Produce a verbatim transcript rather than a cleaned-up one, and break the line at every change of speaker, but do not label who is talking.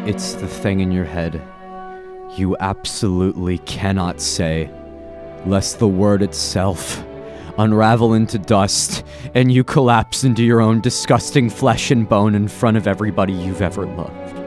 It's the thing in your head you absolutely cannot say, lest the word itself unravel into dust and you collapse into your own disgusting flesh and bone in front of everybody you've ever loved.